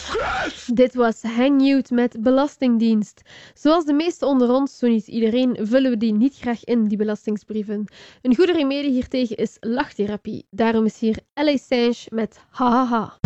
Dit was Hangyout met Belastingdienst. Zoals de meesten onder ons, zo niet iedereen, vullen we die niet graag in, die belastingsbrieven. Een goede remedie hiertegen is lachtherapie. Daarom is hier L.A. Sange met Hahaha.